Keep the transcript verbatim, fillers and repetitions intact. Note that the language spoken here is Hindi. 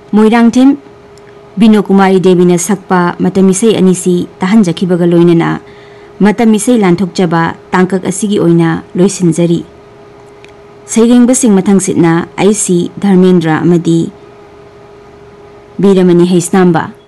मोइरांगथेम बिनो कुमारी देवी ने सकपा मतमिसई अनिसी ताहंजखिबगा लोइनना मतमिसई लांथोकजबा तांकक असिगी ओइना लोइसिनजरी सैरेंबसिंग मथंगसितना आईसी धर्मेंद्र अमदी बीरमणि हैसनांबा।